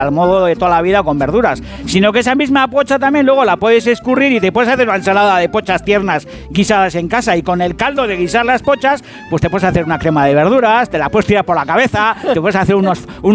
al modo de toda la vida con verduras, sino que esa misma pocha también luego la puedes escurrir y te puedes hacer una ensalada de pochas tiernas guisadas en casa, y con el caldo de guisar las pochas, pues te puedes hacer una crema de verduras, te la puedes tirar por la cabeza, te puedes hacer unos